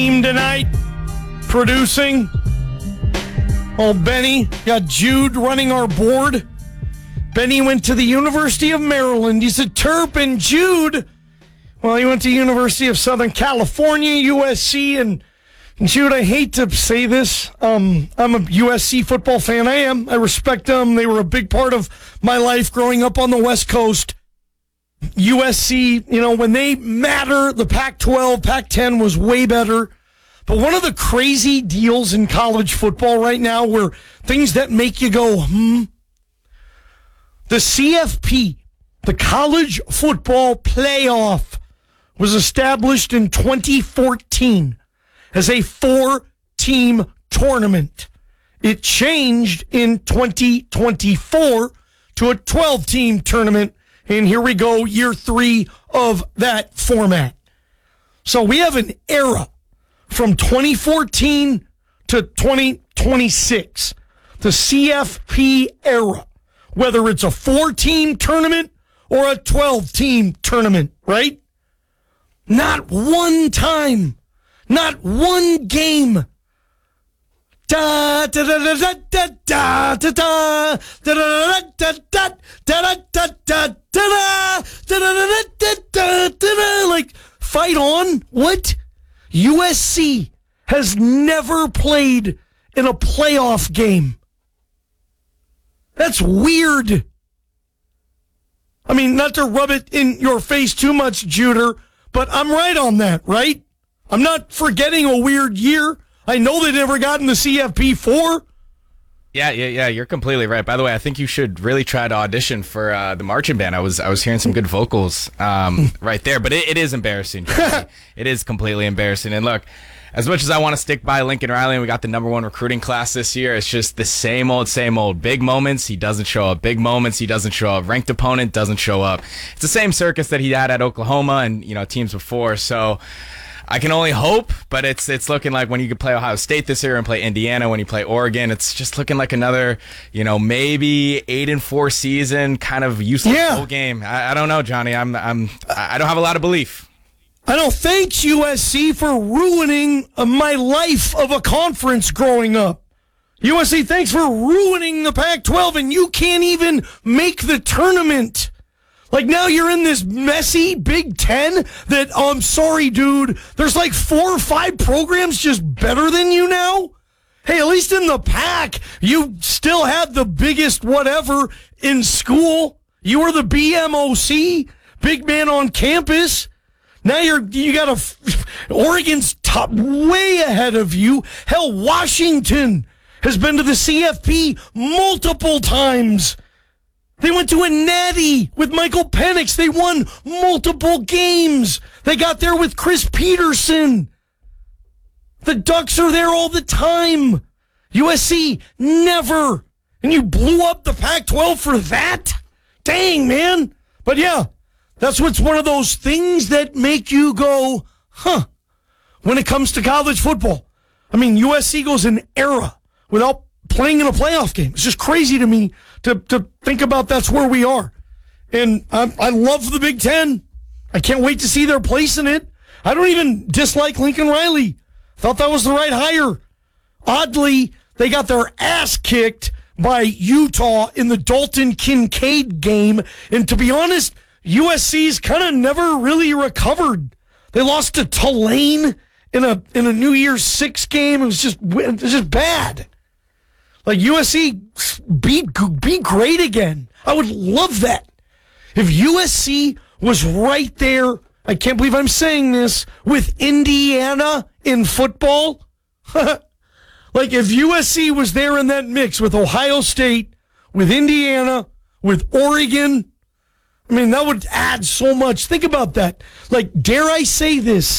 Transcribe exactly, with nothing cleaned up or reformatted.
Team tonight, producing. Oh, Benny, got Jude running our board. Benny went to the University of Maryland. He's a Terp, and Jude, well, he went to University of Southern California, U S C, and, and Jude, I hate to say this. Um, I'm a U S C football fan. I am. I respect them. They were a big part of my life growing up on the West Coast. U S C, you know, when they matter, the Pac twelve, Pac ten was way better. But one of the crazy deals in college football right now were things that make you go, hmm. The C F P, the College Football Playoff, was established in twenty fourteen as a four-team tournament. It changed in twenty twenty-four to a twelve-team tournament. And here we go, year three of that format. So we have an era from twenty fourteen to twenty twenty-six, the C F P era, whether it's a four-team tournament or a twelve-team tournament, right? Not one time, not one game. Da da da da da da da da da da da da da da da da da. Like, fight on? What? U S C has never played in a playoff game. That's weird. I mean, not to rub it in your face too much, Juder, but I'm right on that, right? I'm not forgetting a weird year. I know they never got in the C F P four. Yeah, yeah, yeah. You're completely right. By the way, I think you should really try to audition for uh, the marching band. I was, I was hearing some good vocals um, right there, but it, it is embarrassing. It is completely embarrassing. And look, as much as I want to stick by Lincoln Riley, and we got the number one recruiting class this year, it's just the same old, same old. Big moments, he doesn't show up. Big moments, he doesn't show up. Ranked opponent doesn't show up. It's the same circus that he had at Oklahoma and you know teams before. So I can only hope, but it's it's looking like when you could play Ohio State this year and play Indiana, when you play Oregon, it's just looking like another, you know, maybe eight and four season, kind of useless yeah. bowl game. I, I don't know, Johnny. I'm I'm I don't have a lot of belief. I don't thanks U S C for ruining my life of a conference growing up. U S C, thanks for ruining the Pac twelve, and you can't even make the tournament. Like, now you're in this messy Big Ten that, oh, I'm sorry, dude, there's like four or five programs just better than you now? Hey, at least in the Pac, you still had the biggest whatever in school. You were the B M O C, big man on campus. Now you're, you got a, Oregon's top, way ahead of you. Hell, Washington has been to the C F P multiple times. They went to a natty with Michael Penix. They won multiple games. They got there with Chris Peterson. The Ducks are there all the time. U S C, never. And you blew up the Pac twelve for that? Dang, man. But yeah, that's what's one of those things that make you go, huh, when it comes to college football. I mean, U S C goes an era without playing in a playoff game. It's just crazy to me to, to think about that's where we are. And I, I love the Big Ten. I can't wait to see their place in it. I don't even dislike Lincoln Riley. Thought that was the right hire. Oddly, they got their ass kicked by Utah in the Dalton Kincaid game. And to be honest, U S C's kind of never really recovered. They lost to Tulane in a in a New Year's Six game. It was just it was just bad. Like, U S C, be, be great again. I would love that. If U S C was right there, I can't believe I'm saying this, with Indiana in football. Like, if U S C was there in that mix with Ohio State, with Indiana, with Oregon, I mean, that would add so much. Think about that. Like, dare I say this?